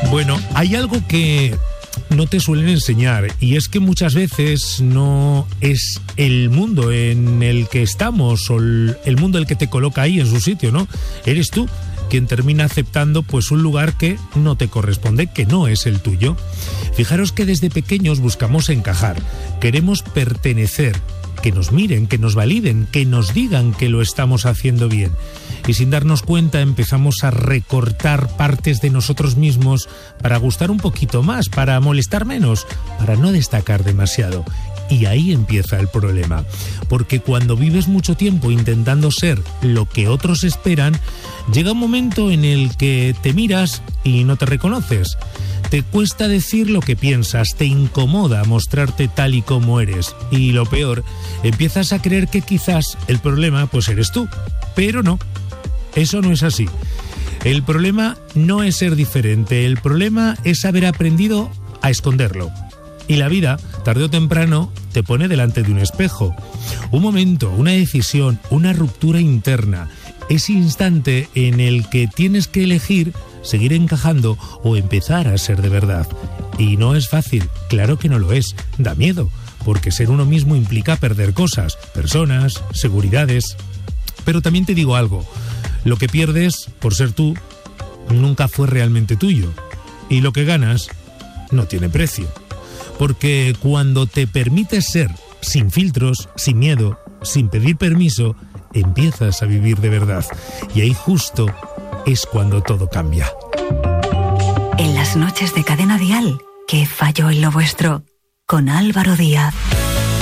Bueno, hay algo que no te suelen enseñar, y es que muchas veces no es el mundo en el que estamos o el mundo el que te coloca ahí en su sitio, ¿no? Eres tú quien termina aceptando pues un lugar que no te corresponde, que no es el tuyo. Fijaros que desde pequeños buscamos encajar, queremos pertenecer, que nos miren, que nos validen, que nos digan que lo estamos haciendo bien. Y sin darnos cuenta empezamos a recortar partes de nosotros mismos para gustar un poquito más, para molestar menos, para no destacar demasiado. Y ahí empieza el problema, porque cuando vives mucho tiempo intentando ser lo que otros esperan, llega un momento en el que te miras y no te reconoces. Te cuesta decir lo que piensas, te incomoda mostrarte tal y como eres. Y lo peor, empiezas a creer que quizás el problema pues eres tú, pero no. Eso no es así. El problema no es ser diferente, el problema es haber aprendido a esconderlo. Y la vida, tarde o temprano, te pone delante de un espejo. Un momento, una decisión, una ruptura interna. Ese instante en el que tienes que elegir seguir encajando o empezar a ser de verdad. Y no es fácil, claro que no lo es, da miedo, porque ser uno mismo implica perder cosas, personas, seguridades. Pero también te digo algo, lo que pierdes por ser tú nunca fue realmente tuyo, y lo que ganas no tiene precio. Porque cuando te permites ser sin filtros, sin miedo, sin pedir permiso, empiezas a vivir de verdad. Y ahí justo es cuando todo cambia. En las noches de Cadena Dial, ¿qué falló en lo vuestro? Con Álvaro Díaz.